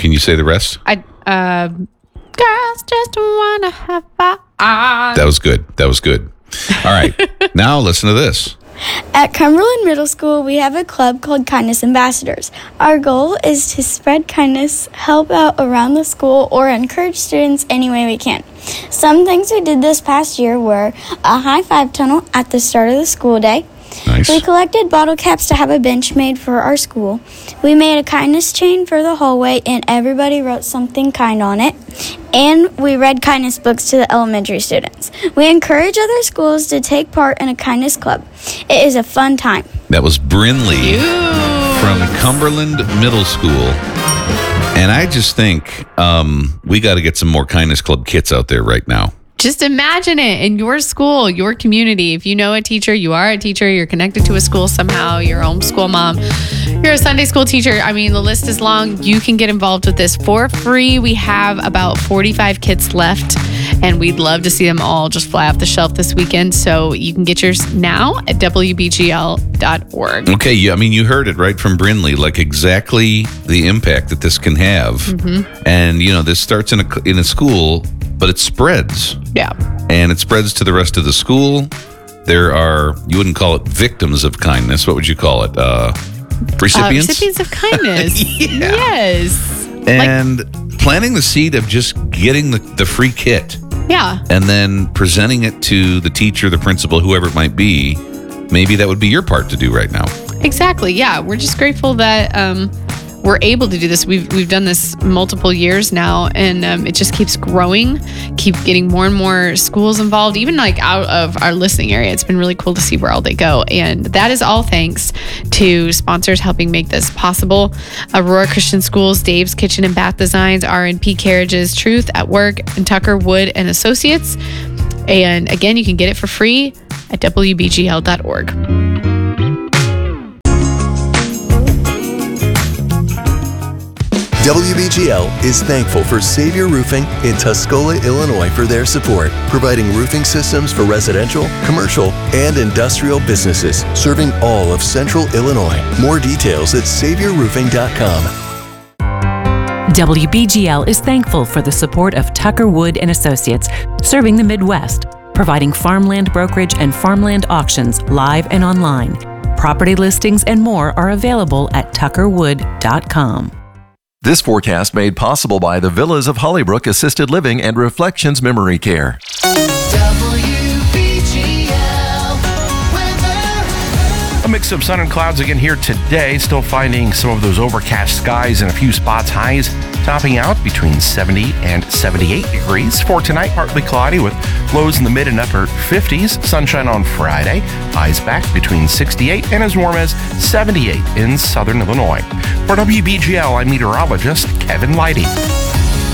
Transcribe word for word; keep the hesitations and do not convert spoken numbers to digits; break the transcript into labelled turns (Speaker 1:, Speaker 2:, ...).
Speaker 1: Can you say the rest?
Speaker 2: I uh, girls just wanna have fun.
Speaker 1: That was good. That was good. All right. Now listen to this.
Speaker 3: At Cumberland Middle School, we have a club called Kindness Ambassadors. Our goal is to spread kindness, help out around the school, or encourage students any way we can. Some things we did this past year were a high five tunnel at the start of the school day.
Speaker 1: Nice.
Speaker 3: We collected bottle caps to have a bench made for our school. We made a kindness chain for the hallway, and everybody wrote something kind on it. And we read kindness books to the elementary students. We encourage other schools to take part in a kindness club. It is a fun time.
Speaker 1: That was Brinley from Cumberland Middle School. And I just think um, we got to get some more Kindness Club kits out there right now.
Speaker 2: Just imagine it in your school, your community. If you know a teacher, you are a teacher, you're connected to a school somehow, you're a homeschool mom, you're a Sunday school teacher. I mean, the list is long. You can get involved with this for free. We have about forty-five kits left, and we'd love to see them all just fly off the shelf this weekend. So you can get yours now at W B G L dot org.
Speaker 1: Okay, yeah, I mean, you heard it right from Brinley, like exactly the impact that this can have. Mm-hmm. And, you know, this starts in a, in a school, but it spreads.
Speaker 2: Yeah.
Speaker 1: And it spreads to the rest of the school. There are, you wouldn't call it victims of kindness. What would you call it? Uh, recipients?
Speaker 2: Uh, recipients of kindness.
Speaker 1: Yeah.
Speaker 2: Yes.
Speaker 1: And like, planting the seed of just getting the, the free kit.
Speaker 2: Yeah.
Speaker 1: And then presenting it to the teacher, the principal, whoever it might be. Maybe that would be your part to do right now.
Speaker 2: Exactly. Yeah. We're just grateful that um, we're able to do this. We've we've done this multiple years now, and um, it just keeps growing, keep getting more and more schools involved, even like out of our listening area. It's been really cool to see where all they go. And that is all thanks to sponsors helping make this possible. Aurora Christian Schools, Dave's Kitchen and Bath Designs, R and P Carriages, Truth at Work, and Tucker Wood and Associates. And again, you can get it for free at W B G L dot org.
Speaker 4: W B G L is thankful for Savior Roofing in Tuscola, Illinois for their support, providing roofing systems for residential, commercial, and industrial businesses, serving all of Central Illinois. More details at savior roofing dot com.
Speaker 5: W B G L is thankful for the support of Tucker Wood and Associates, serving the Midwest, providing farmland brokerage and farmland auctions live and online. Property listings and more are available at tucker wood dot com.
Speaker 6: This forecast made possible by the Villas of Hollybrook Assisted Living and Reflections Memory Care.
Speaker 7: W B G L weather.
Speaker 8: A mix of sun and clouds again here today. Still finding some of those overcast skies in a few spots. Highs topping out between seventy and seventy-eight degrees. For tonight, partly cloudy with lows in the mid and upper fifties. Sunshine on Friday. Highs back between sixty-eight and as warm as seventy-eight in southern Illinois. For W B G L, I'm meteorologist Kevin Leidy.